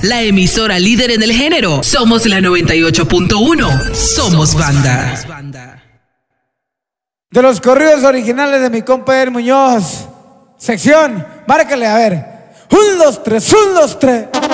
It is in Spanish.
la emisora líder en el género. Somos la 98.1. Somos banda. De los corridos originales de mi compa Eder Muñoz. Sección, márcale, a ver. 1, 2, 3, 1, 2, 3.